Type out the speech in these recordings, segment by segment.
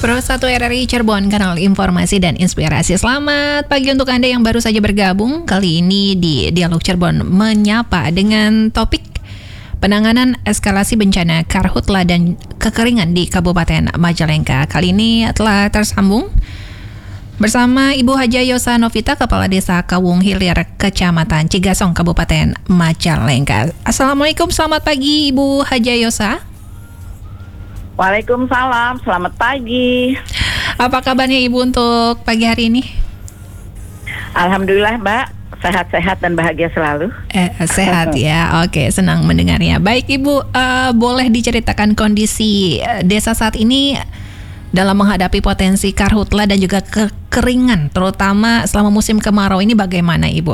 Pro 1 RRI Cirebon, kanal informasi dan inspirasi. Selamat pagi untuk Anda yang baru saja bergabung. Kali ini di Dialog Cirebon menyapa dengan topik penanganan eskalasi bencana karhutla dan kekeringan di Kabupaten Majalengka. Kali ini telah tersambung bersama Ibu Haja Yosa Novita, Kepala Desa Kawung Hilir, Kecamatan Cigasong, Kabupaten Majalengka. Assalamualaikum, selamat pagi Ibu Haja Yosa. Waalaikumsalam, selamat pagi. Apa kabarnya Ibu untuk pagi hari ini? Alhamdulillah Mbak, sehat-sehat dan bahagia selalu. Sehat ya, oke, senang mendengarnya. Baik Ibu, boleh diceritakan kondisi desa saat ini dalam menghadapi potensi karhutla dan juga kekeringan, terutama selama musim kemarau ini bagaimana Ibu?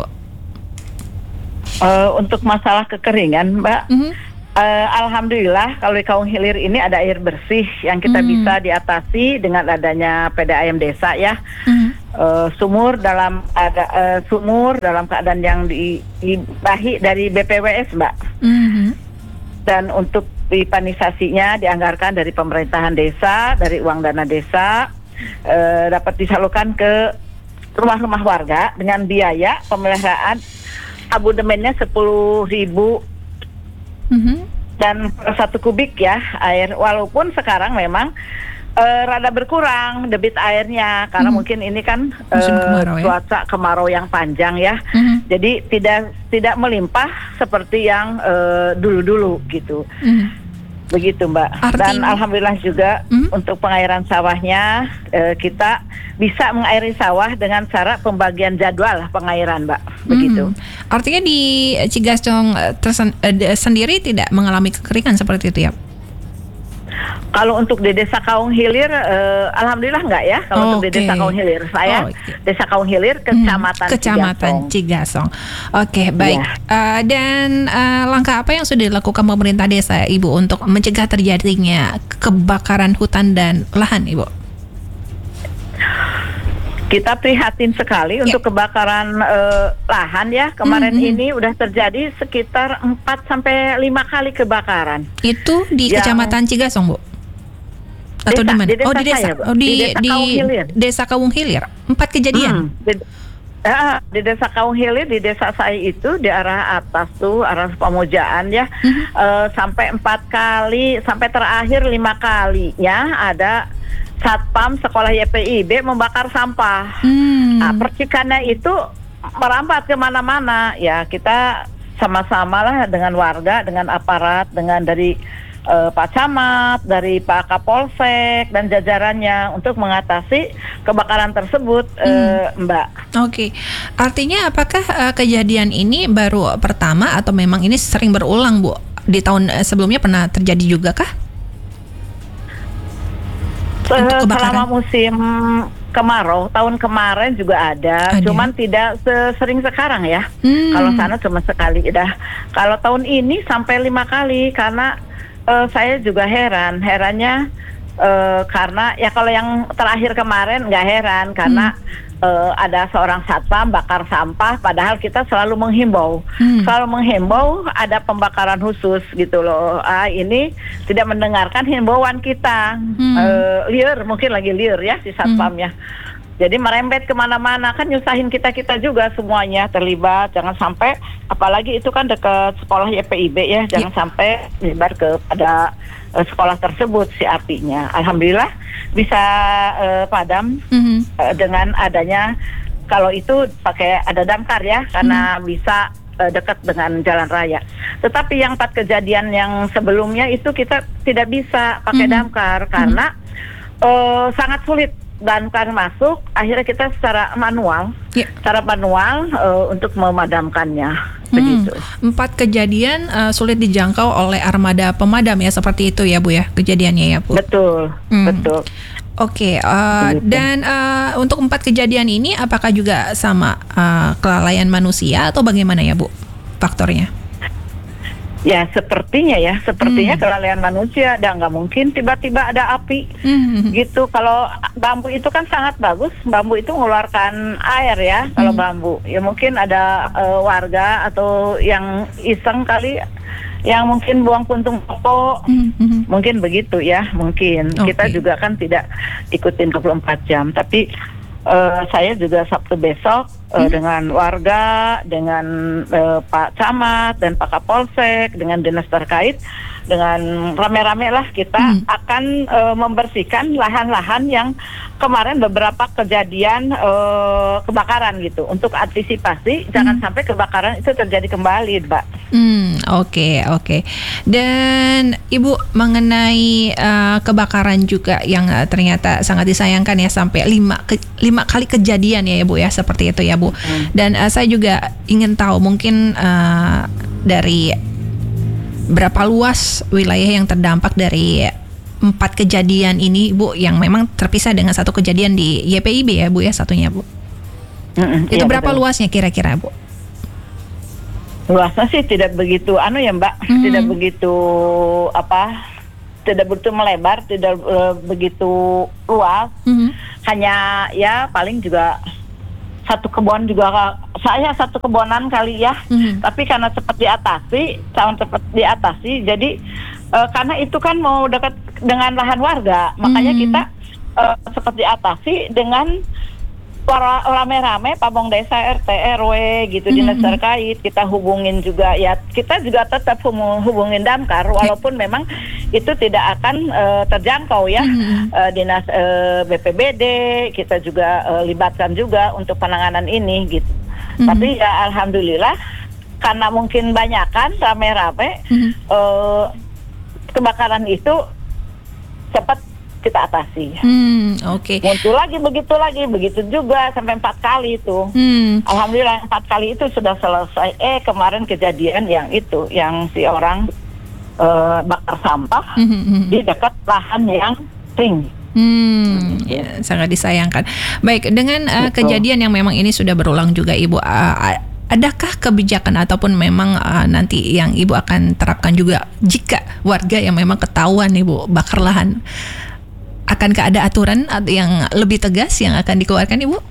Untuk masalah kekeringan Mbak, alhamdulillah kalau di Kawung Hilir ini ada air bersih yang kita bisa diatasi dengan adanya PDAM desa ya. Sumur dalam keadaan yang dibahi dari BPWS Mbak. Dan untuk pipanisasinya dianggarkan dari pemerintahan desa, dari uang dana desa, dapat disalurkan ke rumah-rumah warga dengan biaya pemeliharaan abonemennya 10.000 dan per 1 kubik ya air, walaupun sekarang memang rada berkurang debit airnya karena mungkin ini kan cuaca kemarau yang panjang ya, jadi tidak melimpah seperti yang dulu-dulu gitu. Begitu Mbak. Dan alhamdulillah juga untuk pengairan sawahnya kita bisa mengairi sawah dengan cara pembagian jadwal pengairan Mbak. Begitu. Artinya di Cigasong sendiri tidak mengalami kekeringan seperti itu ya? Kalau untuk di Desa Kawung Hilir, alhamdulillah enggak ya. Kalau untuk di Desa Kawung Hilir, saya Desa Kawung Hilir, Kecamatan Cigasong. Oke, baik. Dan langkah apa yang sudah dilakukan pemerintah desa, Ibu, untuk mencegah terjadinya kebakaran hutan dan lahan, Ibu? Kita prihatin sekali untuk kebakaran lahan ya. Kemarin ini udah terjadi sekitar 4-5 kali kebakaran. Itu di Kecamatan Cigasong, Bu? Atau di mana? Di desa. Di Desa Kawung Hilir. 4 kejadian. Di Desa Kawung Hilir, di desa saya itu di arah atas tuh, arah Pamujaan ya, sampai 4 kali, sampai terakhir 5 kalinya ada Satpam Sekolah YPIB membakar sampah. Nah, percikannya itu merambat kemana-mana. Ya kita sama-sama lah dengan warga, dengan aparat, dengan dari Pak Camat, dari Pak Kapolsek dan jajarannya untuk mengatasi kebakaran tersebut, Mbak. Oke. Artinya apakah kejadian ini baru pertama atau memang ini sering berulang, Bu? Di tahun sebelumnya pernah terjadi juga kah? Selama musim kemarau tahun kemarin juga ada, cuman tidak sesering sekarang ya. Kalau sana cuma sekali dah. Kalau tahun ini sampai 5 kali, karena saya juga herannya karena ya kalau yang terakhir kemarin nggak heran karena ada seorang satpam bakar sampah, padahal kita selalu menghimbau, ada pembakaran khusus gitu loh. Ini tidak mendengarkan himbauan kita, mungkin lagi liar ya si satpamnya. Jadi merembet kemana-mana, kan nyusahin kita juga semuanya terlibat. Jangan sampai, apalagi itu kan dekat sekolah YPIB ya, jangan sampai menyebar kepada sekolah tersebut si apinya. Alhamdulillah bisa padam dengan adanya, kalau itu pakai ada damkar ya, karena bisa dekat dengan jalan raya. Tetapi yang 4 kejadian yang sebelumnya itu kita tidak bisa pakai damkar karena sangat sulit damkar masuk, akhirnya kita secara manual untuk memadamkannya. Begitu. 4 kejadian sulit dijangkau oleh armada pemadam ya, seperti itu ya Bu ya kejadiannya ya Bu. Betul. Oke, dan untuk 4 kejadian ini apakah juga sama kelalaian manusia atau bagaimana ya Bu faktornya? Ya sepertinya kelalaian manusia. Dan nggak mungkin tiba-tiba ada api gitu. Kalau bambu itu kan sangat bagus, bambu itu mengeluarkan air ya. Kalau bambu ya mungkin ada warga atau yang iseng kali yang mungkin buang puntung rokok, mungkin begitu ya, mungkin. Kita juga kan tidak ikutin 24 jam, tapi saya juga Sabtu besok dengan warga, dengan Pak Camat dan Pak Kapolsek, dengan dinas terkait, dengan rame-rame lah kita akan membersihkan lahan-lahan yang kemarin beberapa kejadian kebakaran gitu, untuk antisipasi jangan sampai kebakaran itu terjadi kembali, Mbak. Oke. Dan Ibu, mengenai kebakaran juga yang ternyata sangat disayangkan ya, sampai 5 kali kejadian ya Bu ya, seperti itu ya Bu. Dan saya juga ingin tahu mungkin dari berapa luas wilayah yang terdampak dari 4 kejadian ini Bu, yang memang terpisah dengan satu kejadian di YPIB ya Bu ya, satunya Bu. Itu berapa luasnya kira-kira Bu? Luasnya sih tidak begitu ya Mbak, tidak begitu tidak begitu melebar, tidak begitu luas. Hanya ya paling juga satu kebun juga, saya satu kebonan kali ya. Tapi karena cepat diatasi, jadi karena itu kan mau dekat dengan lahan warga, makanya kita cepat diatasi dengan rame-rame Pabong Desa, RT, RW gitu, dinas terkait. Kita hubungin juga ya, kita juga tetap hubungin Damkar walaupun memang itu tidak akan terjangkau ya. Dinas BPBD kita juga libatkan juga untuk penanganan ini gitu. Tapi ya alhamdulillah karena mungkin banyakan rame-rame kebakaran itu cepat kita atasi. Muncul lagi, begitu juga sampai 4 kali itu. Alhamdulillah 4 kali itu sudah selesai. Kemarin kejadian yang itu, yang si orang bakar sampah di dekat lahan yang tinggi. Ya, sangat disayangkan. Baik, dengan kejadian yang memang ini sudah berulang juga Ibu, adakah kebijakan ataupun memang nanti yang Ibu akan terapkan juga jika warga yang memang ketahuan Ibu bakar lahan? Akankah ada aturan yang lebih tegas yang akan dikeluarkan Ibu?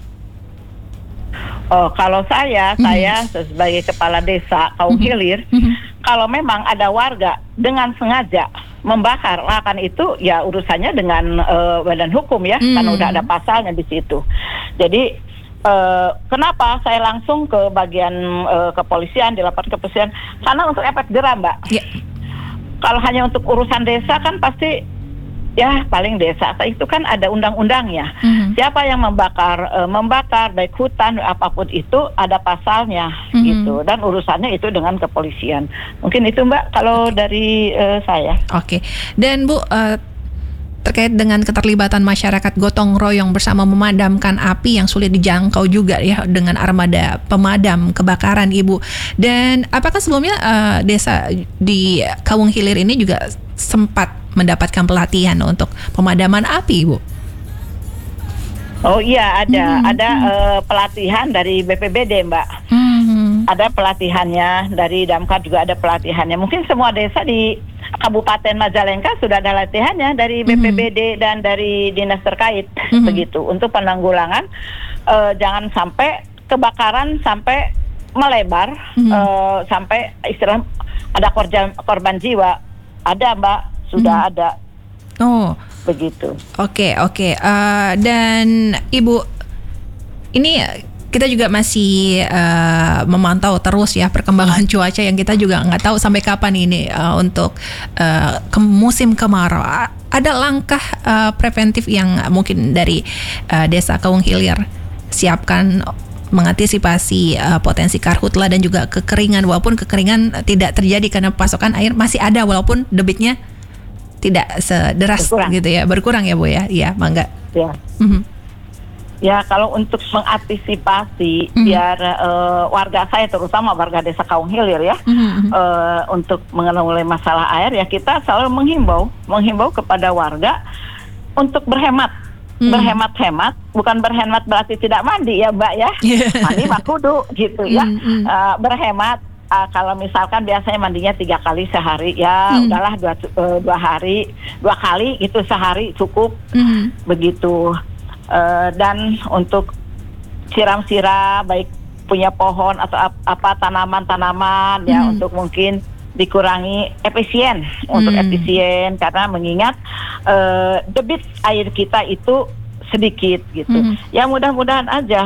Kalau saya sebagai kepala desa Kaung Hilir, kalau memang ada warga dengan sengaja membakar lahan itu, ya urusannya dengan badan hukum ya, karena udah ada pasalnya di situ. Jadi kenapa saya langsung ke bagian kepolisian, dilapor kepolisian, karena untuk efek jerah Mbak. Kalau hanya untuk urusan desa kan pasti ya paling desa itu kan ada undang-undangnya. Siapa yang membakar baik hutan apapun itu ada pasalnya gitu, dan urusannya itu dengan kepolisian. Mungkin itu Mbak kalau dari saya. Dan Bu, terkait dengan keterlibatan masyarakat gotong royong bersama memadamkan api yang sulit dijangkau juga ya dengan armada pemadam kebakaran Ibu. Dan apakah sebelumnya desa di Kaung Hilir ini juga sempat mendapatkan pelatihan untuk pemadaman api Ibu? Oh iya, ada pelatihan dari BPBD Mbak. Ada pelatihannya, dari Damkar juga ada pelatihannya. Mungkin semua desa di Kabupaten Majalengka sudah ada latihannya dari BPBD dan dari dinas terkait begitu, untuk penanggulangan jangan sampai kebakaran sampai melebar, sampai istilah ada korban jiwa. Ada Mbak, sudah ada. Begitu. Oke. Dan Ibu, ini kita juga masih memantau terus ya perkembangan cuaca yang kita juga nggak tahu sampai kapan ini untuk musim kemarau. Ada langkah preventif yang mungkin dari Desa Kaung Hilir siapkan mengantisipasi potensi karhutla dan juga kekeringan, walaupun kekeringan tidak terjadi karena pasokan air masih ada walaupun debitnya tidak sederas gitu ya, berkurang ya Bu ya. Iya, mangga. Ya. Ya, kalau untuk mengantisipasi biar warga saya, terutama warga Desa Kaung Hilir ya, untuk mengenai masalah air ya, kita selalu menghimbau kepada warga untuk berhemat. Berhemat-hemat, bukan berhemat berarti tidak mandi ya Mbak ya. Mandi mah kudu gitu ya. Berhemat, kalau misalkan biasanya mandinya 3 kali sehari, ya udahlah 2 kali gitu sehari cukup. Begitu. Dan untuk siram-siram baik punya pohon atau apa tanaman-tanaman ya, untuk mungkin dikurangi efisien untuk efisien, karena mengingat debit air kita itu sedikit gitu. Ya mudah-mudahan aja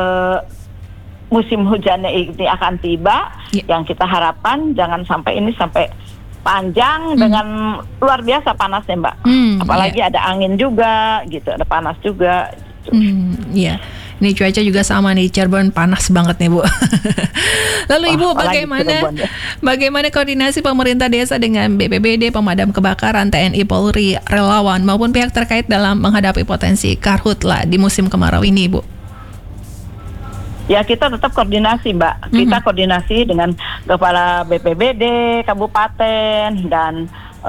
musim hujannya ini akan tiba, yang kita harapkan jangan sampai ini sampai panjang dengan luar biasa panasnya, Mbak. Apalagi ada angin juga gitu, ada panas juga gitu. Ini cuaca juga sama nih, Cirebon panas banget nih Bu. Lalu Ibu, bagaimana koordinasi pemerintah desa dengan BPBD, pemadam kebakaran, TNI, Polri, relawan maupun pihak terkait dalam menghadapi potensi karhutla di musim kemarau ini, Bu? Ya, kita tetap koordinasi, Mbak. Kita koordinasi dengan kepala BPBD, kabupaten, dan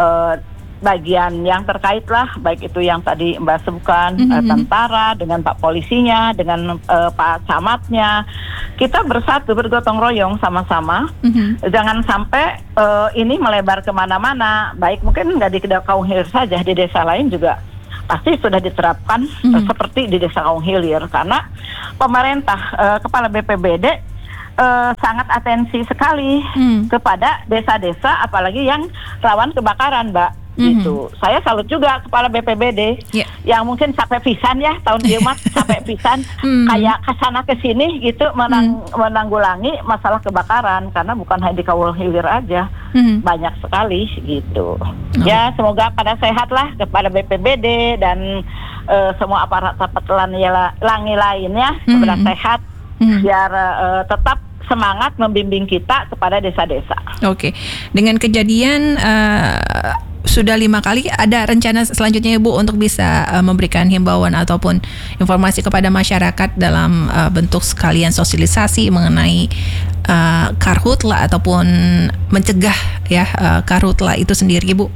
bagian yang terkait lah, baik itu yang tadi Mbak sebutkan, tentara, dengan Pak Polisinya, dengan Pak Camatnya. Kita bersatu, bergotong royong sama-sama. Jangan sampai ini melebar kemana-mana. Baik mungkin nggak di Kaung Hilir saja, di desa lain juga pasti sudah diterapkan seperti di desa Kaung Hilir. Karena pemerintah, kepala BPBD sangat atensi sekali kepada desa-desa, apalagi yang rawan kebakaran, Mbak. Gitu. Saya salut juga kepala BPBD yang mungkin sampai pisan ya tahun Jumat sampai pisan kayak kesana kesini gitu menanggulangi masalah kebakaran, karena bukan hanya di Kaung Hilir aja, banyak sekali gitu. Ya semoga pada sehat lah kepada BPBD dan semua aparat langi lainnya pada sehat, biar tetap semangat membimbing kita kepada desa-desa. Oke. Dengan kejadian sudah 5 kali, ada rencana selanjutnya Bu untuk bisa memberikan himbauan ataupun informasi kepada masyarakat dalam bentuk sekalian sosialisasi mengenai karhutla ataupun mencegah ya karhutla itu sendiri, Bu?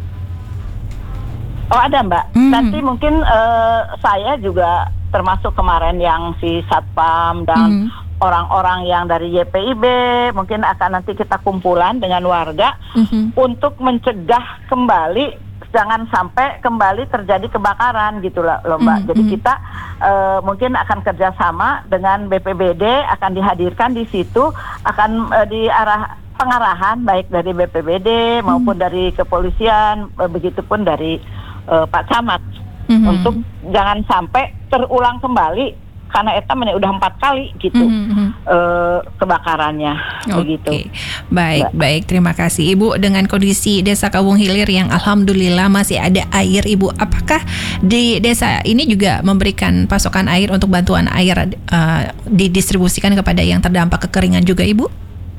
Oh ada, Mbak. Nanti mungkin saya juga termasuk kemarin yang si Satpam dan orang-orang yang dari YPIB mungkin akan nanti kita kumpulan dengan warga untuk mencegah kembali, jangan sampai kembali terjadi kebakaran gitu loh Mbak. Jadi kita mungkin akan kerjasama dengan BPBD, akan dihadirkan di situ, akan pengarahan baik dari BPBD maupun dari kepolisian, begitupun dari Pak Camat, untuk jangan sampai terulang kembali, karena eta udah 4 kali gitu kebakarannya. Begitu. Baik, terima kasih Ibu. Dengan kondisi desa Kaung Hilir yang alhamdulillah masih ada air, Ibu, apakah di desa ini juga memberikan pasokan air untuk bantuan air didistribusikan kepada yang terdampak kekeringan juga, Ibu?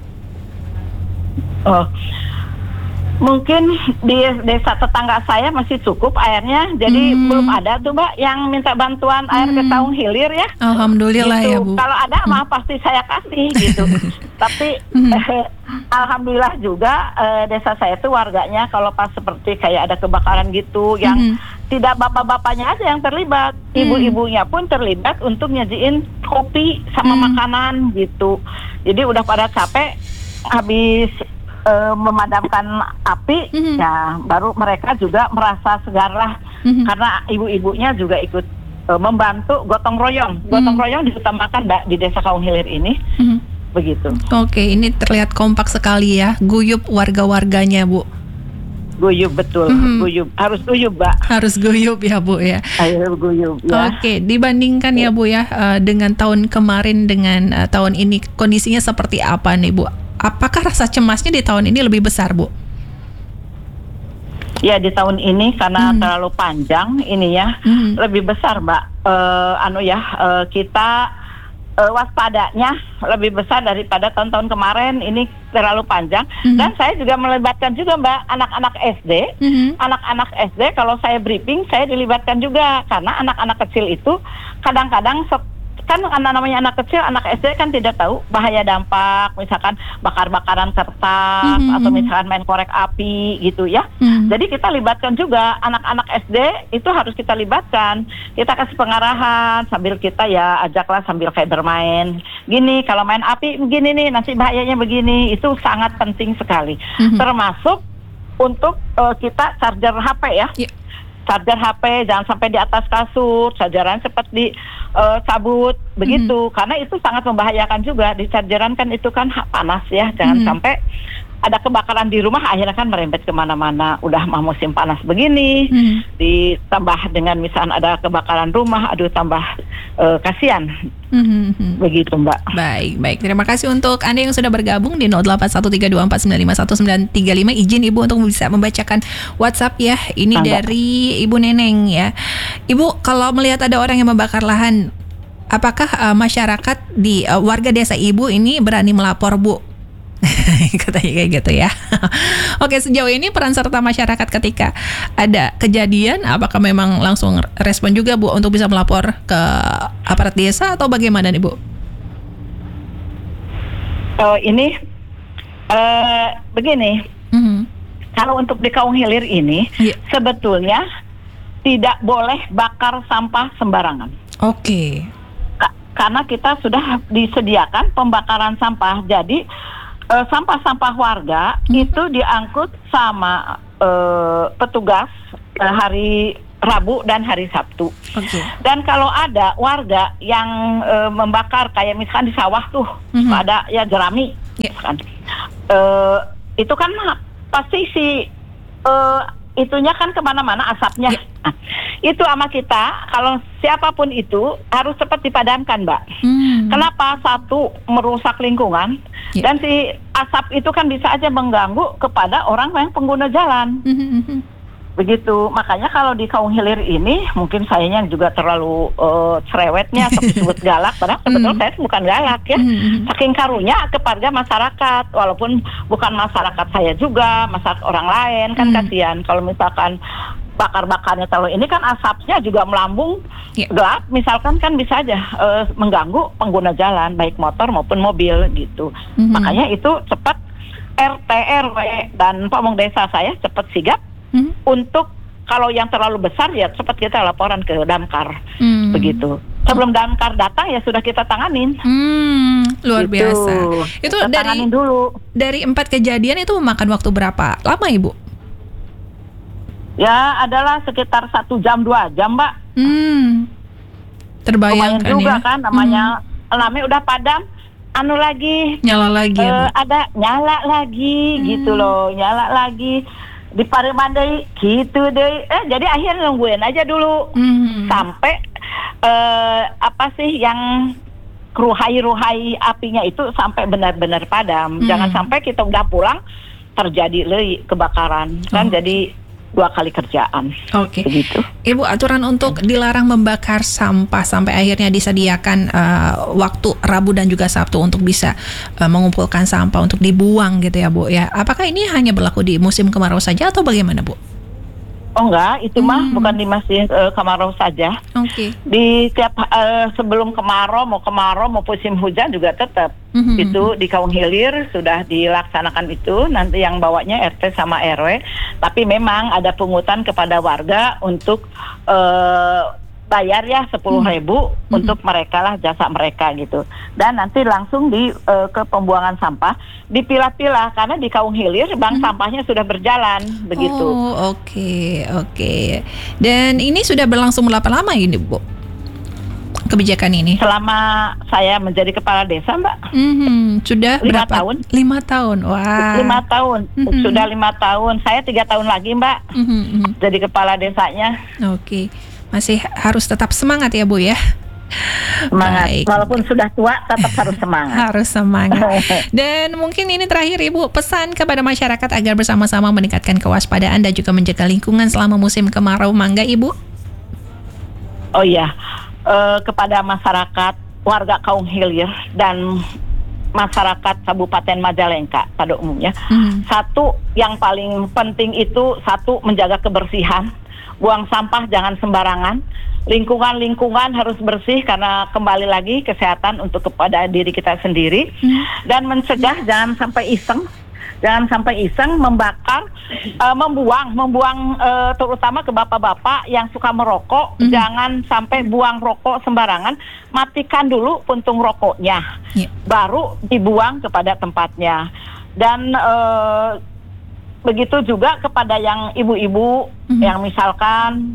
Mungkin di desa tetangga saya masih cukup airnya, jadi belum ada tuh Mbak yang minta bantuan air ke Kaung Hilir ya. Alhamdulillah gitu. Ya Bu. Kalau ada mah pasti saya kasih gitu. Tapi alhamdulillah juga desa saya tuh warganya kalau pas seperti kayak ada kebakaran gitu, yang tidak bapak-bapaknya aja yang terlibat, ibu-ibunya pun terlibat untuk nyajiin kopi sama makanan gitu. Jadi udah pada capek habis memadamkan api, ya baru mereka juga merasa segar lah, karena ibu-ibunya juga ikut membantu gotong royong. Gotong royong diutamakan Mbak di desa Kaung Hilir ini, begitu. Oke, ini terlihat kompak sekali ya, guyup warga-warganya Bu. Guyup betul, harus guyup Mbak. Harus guyup ya Bu ya. Ayo guyup ya. Oke, dibandingkan ya Bu ya dengan tahun kemarin dengan tahun ini, kondisinya seperti apa nih Bu? Apakah rasa cemasnya di tahun ini lebih besar, Bu? Ya, di tahun ini karena terlalu panjang ini ya, lebih besar, Mbak. Kita waspadanya lebih besar daripada tahun-tahun kemarin. Ini terlalu panjang. Dan saya juga melibatkan juga Mbak anak-anak SD. Anak-anak SD kalau saya briefing saya dilibatkan juga, karena anak-anak kecil itu kadang-kadang kan namanya anak kecil, anak SD kan tidak tahu bahaya dampak, misalkan bakar-bakaran kertas atau misalkan main korek api gitu ya. Jadi kita libatkan juga anak-anak SD, itu harus kita libatkan. Kita kasih pengarahan sambil kita ya ajaklah sambil kayak bermain. Gini, kalau main api begini nih, nanti bahayanya begini. Itu sangat penting sekali. Termasuk untuk kita charger HP ya. Charger HP jangan sampai di atas kasur, chargeran cepat dicabut begitu, karena itu sangat membahayakan juga. Di chargeran kan itu kan panas ya, jangan sampai ada kebakaran di rumah, akhirnya kan merembet kemana-mana. Udah mah musim panas begini, ditambah dengan misalnya ada kebakaran rumah, aduh tambah kasihan. Begitu Mbak. Baik. Terima kasih untuk Anda yang sudah bergabung di 081324951935. Izin Ibu untuk bisa membacakan WhatsApp ya. Ini dari Ibu Neneng ya. Ibu, kalau melihat ada orang yang membakar lahan, apakah masyarakat di warga desa Ibu ini berani melapor, Bu? Katanya kayak gitu ya. Oke, sejauh ini peran serta masyarakat ketika ada kejadian, apakah memang langsung respon juga Bu untuk bisa melapor ke aparat desa atau bagaimana nih Bu? Begini, kalau untuk di Kaung Hilir ini sebetulnya tidak boleh bakar sampah sembarangan. Oke. Karena kita sudah disediakan pembakaran sampah, jadi sampah-sampah warga itu diangkut sama petugas hari Rabu dan hari Sabtu. Dan kalau ada warga yang membakar kayak misalkan di sawah tuh ada ya jerami, kan, itu kan pasti si itunya kan kemana-mana asapnya. Nah, itu sama kita, kalau siapapun itu harus cepat dipadamkan, Mbak. Kenapa? Satu, merusak lingkungan, dan si asap itu kan bisa aja mengganggu kepada orang yang pengguna jalan. Begitu, makanya kalau di Kaung Hilir ini mungkin sayanya juga terlalu cerewetnya atau disebut galak, padahal sebetulnya saya bukan galak ya. Saking karunya kepada masyarakat, walaupun bukan masyarakat saya juga, masyarakat orang lain kan kasihan. Kalau misalkan bakar-bakarnya terlalu ini kan asapnya juga melambung gelap, misalkan kan bisa aja mengganggu pengguna jalan baik motor maupun mobil gitu. Makanya itu cepat RT RW dan pamong desa saya cepat sigap untuk kalau yang terlalu besar ya cepat kita laporan ke damkar. Begitu. Sebelum damkar datang ya sudah kita tanganin. Luar gitu. Biasa. Itu kita dari 4 kejadian itu memakan waktu berapa lama Ibu? Ya adalah sekitar 1 jam 2 jam Mbak. Terbayangkan juga ya. Kan namanya udah padam, nyala lagi ya, ada nyala lagi gitu loh, nyala lagi di Paremandai gitu deh. Jadi akhirnya nungguin aja dulu sampai apa sih yang ruhai apinya itu sampai benar-benar padam. Jangan sampai kita udah pulang terjadi kebakaran kan jadi 2 kali kerjaan. Begitu. Ibu, aturan untuk dilarang membakar sampah sampai akhirnya disediakan waktu Rabu dan juga Sabtu untuk bisa mengumpulkan sampah untuk dibuang gitu ya Bu ya. Apakah ini hanya berlaku di musim kemarau saja atau bagaimana Bu? Oh enggak, itu mah bukan di musim kemarau saja. Di tiap sebelum kemarau mau musim hujan juga tetap. Itu di Kaung Hilir sudah dilaksanakan itu, nanti yang bawanya RT sama RW. Tapi memang ada pungutan kepada warga untuk bayar ya 10.000 untuk mereka lah, jasa mereka gitu. Dan nanti langsung ke pembuangan sampah dipilah-pilah karena di Kaung Hilir bank sampahnya sudah berjalan begitu. Oke. Dan ini sudah berlangsung berapa lama ini Bu? Kebijakan ini? Selama saya menjadi kepala desa Mbak. Sudah 5 berapa? tahun. 5 tahun. Wah. 5 tahun. Sudah 5 tahun. Saya 3 tahun lagi Mbak. Jadi kepala desanya. Oke. Masih harus tetap semangat ya Bu ya. Semangat. Baik. Walaupun sudah tua tetap harus semangat. Harus semangat. Dan mungkin ini terakhir Ibu, pesan kepada masyarakat agar bersama-sama meningkatkan kewaspadaan dan juga menjaga lingkungan selama musim kemarau. Mangga Ibu. Oh iya, kepada masyarakat warga Kaung Hilir dan masyarakat Kabupaten Majalengka pada umumnya, satu yang paling penting itu menjaga kebersihan. Buang sampah jangan sembarangan. Lingkungan harus bersih karena kembali lagi kesehatan untuk kepada diri kita sendiri. Dan mencegah jangan sampai iseng membakar, membuang terutama ke bapak-bapak yang suka merokok. Jangan sampai buang rokok sembarangan. Matikan dulu puntung rokoknya, baru dibuang kepada tempatnya. Dan begitu juga kepada yang ibu-ibu yang misalkan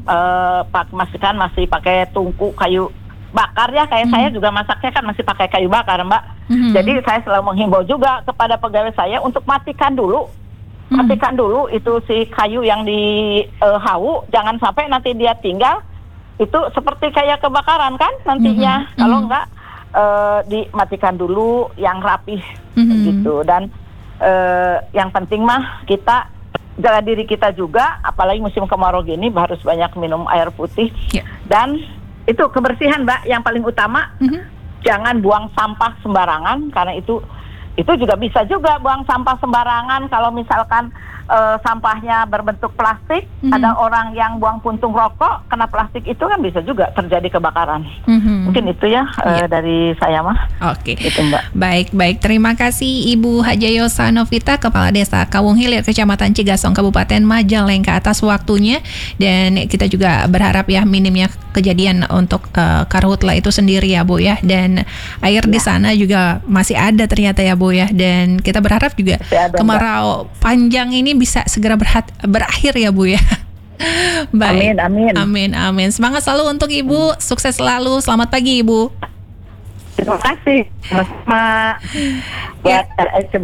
masih pakai tungku kayu bakar ya, kayak saya juga masaknya kan masih pakai kayu bakar Mbak. Jadi saya selalu menghimbau juga kepada pegawai saya untuk matikan dulu itu si kayu yang di hawu, jangan sampai nanti dia tinggal itu seperti kayak kebakaran kan nantinya. Kalau enggak dimatikan dulu yang rapih gitu. Dan yang penting mah kita jaga diri kita juga, apalagi musim kemarau gini harus banyak minum air putih. Dan itu kebersihan Mbak yang paling utama. Jangan buang sampah sembarangan, karena itu juga bisa juga buang sampah sembarangan. Kalau misalkan sampahnya berbentuk plastik, ada orang yang buang puntung rokok kena plastik, itu kan bisa juga terjadi kebakaran. Mungkin itu ya dari saya mah. Oke. Itu Mbak. Baik. Terima kasih Ibu Hajayosa Novita, Kepala Desa Kawung Hilir, Kecamatan Cigasong, Kabupaten Majalengka, atas waktunya. Dan kita juga berharap ya minimnya kejadian untuk karhutla itu sendiri ya Bu ya. Dan air di sana juga masih ada ternyata ya Bu ya. Dan kita berharap juga kemarau panjang ini bisa segera berakhir ya Bu ya. Baik. Amin. Semangat selalu untuk Ibu, sukses selalu. Selamat pagi Ibu. Terima kasih. Sama-sama.